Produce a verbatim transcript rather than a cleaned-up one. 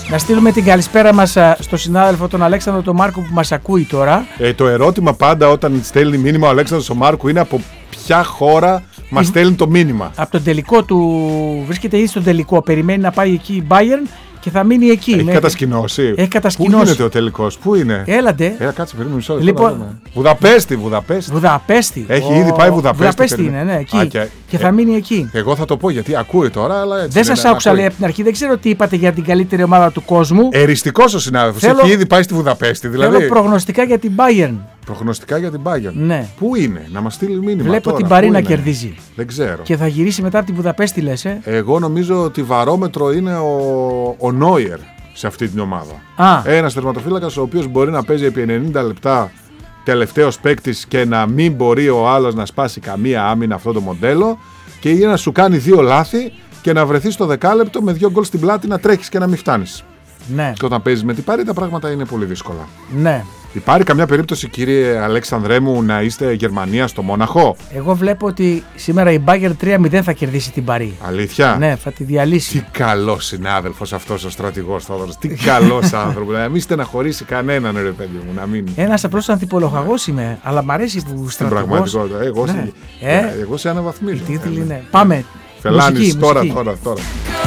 Να στείλουμε την καλησπέρα μας στο συνάδελφο τον Αλέξανδρο τον Μάρκο που μας ακούει τώρα. Ε, το ερώτημα πάντα όταν στέλνει μήνυμα ο Αλέξανδρος ο Μάρκου είναι από ποια χώρα μας η... στέλνει το μήνυμα. Από τον τελικό του, βρίσκεται ήδη στον τελικό, περιμένει να πάει εκεί η Bayern και θα μείνει εκεί. Έχει μέχρι... κατασκηνώσει. Έχει κατασκηνώσει. Πού γίνεται ο τελικός, πού είναι? Έλατε. Έλα, κάτσε, περίμενε μισό λεπτό. Λοιπόν... Βουδαπέστη, Βουδαπέστη. Βουδαπέστη. Έχει ο... ήδη πάει Βουδαπέστη. Βουδαπέστη είναι, ναι, εκεί. Α, και... και θα ε... μείνει εκεί. Εγώ θα το πω γιατί ακούει τώρα, αλλά έτσι. Δεν σας άκουσα, λέει από την αρχή, δεν ξέρω τι είπατε για την καλύτερη ομάδα του κόσμου. Εριστικός ο συνάδελφος. Θέλω... Έχει ήδη πάει στη Βουδαπέστη, δηλαδή. Θέλω προγνωστικά για την Bayern. Προγνωστικά για την Bayern. Ναι. Πού είναι, να μας στείλει μήνυμα. Βλέπω τώρα, την Παρί να κερδίζει. Δεν ξέρω. Και θα γυρίσει μετά από τη Βουδαπέστη, λες, ε. Εγώ νομίζω ότι βαρόμετρο είναι ο, ο Νόιερ σε αυτή την ομάδα. Ένας τερματοφύλακας ο οποίος μπορεί να παίζει επί ενενήντα λεπτά τελευταίος παίκτης και να μην μπορεί ο άλλος να σπάσει καμία άμυνα αυτό το μοντέλο και ή να σου κάνει δύο λάθη και να βρεθεί στο δεκάλεπτο με δύο γκολ στην πλάτη να τρέχεις και να μην φτάνεις. Ναι. Και όταν παίζεις με την Παρί τα πράγματα είναι πολύ δύσκολα. Ναι. Υπάρχει καμιά περίπτωση, κύριε Αλέξανδρέ μου, να είστε Γερμανία στο Μόναχο? Εγώ βλέπω ότι σήμερα η Bayern τρία μηδέν θα κερδίσει την Παρί. Αλήθεια? Ναι, θα τη διαλύσει. Τι καλός συνάδελφος αυτός ο στρατηγός Θόδωρος. Τι καλός άνθρωπος. Να μην στεναχωρήσει κανέναν, ρε παιδί μου. Να μην... Ένας απλός ανθιπολογαγός είμαι, αλλά μ' αρέσει που στρατηγός. Στην πραγματικότητα. Εγώ, ναι. σε... ε? εγώ σε αναβαθμίζω. Ε, ναι. Πάμε. Φελάνης, μουσική, τώρα, μουσική. τώρα, τώρα.